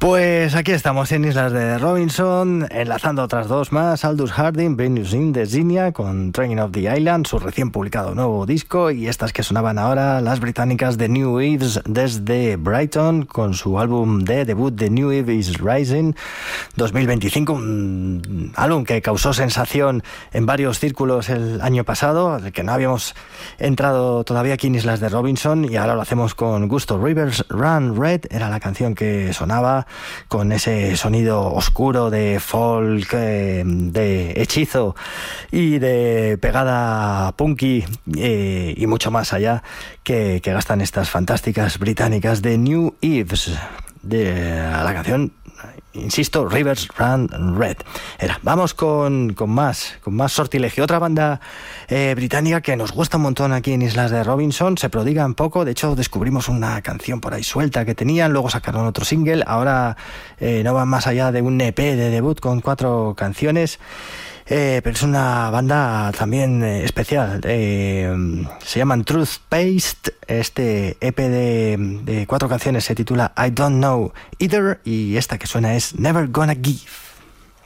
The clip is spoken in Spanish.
Pues aquí estamos en Islas de Robinson, enlazando otras dos más, Aldous Harding, Venus in the Zinnia, con Training of the Island, su recién publicado nuevo disco, y estas que sonaban ahora, las británicas The New Eves desde Brighton, con su álbum de debut The New Eve is Rising 2025, un álbum que causó sensación en varios círculos el año pasado, que no habíamos entrado todavía aquí en Islas de Robinson, y ahora lo hacemos con gusto. Rivers Run Red era la canción que sonaba, con ese sonido oscuro de folk, de hechizo y de pegada punky, y mucho más allá que gastan estas fantásticas británicas de New Eves, de la canción, insisto, Rivers Run Red. Vamos con más sortilegio. Otra banda británica que nos gusta un montón aquí en Islas de Robinson, se prodigan poco. De hecho, descubrimos una canción por ahí suelta que tenían, luego sacaron otro single. Ahora no van más allá de un EP de debut con 4 canciones. Pero es una banda también especial. Se llaman Truth Paste. Este EP de 4 canciones se titula I Don't Know Either, y esta que suena es Never Gonna Give.